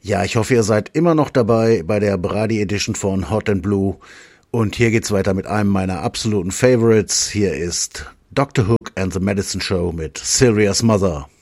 Ja, ich hoffe, ihr seid immer noch dabei bei der Brady Edition von Hot and Blue. Und hier geht's weiter mit einem meiner absoluten Favorites. Hier ist Dr. Hook and the Medicine Show mit Sylvia's Mother.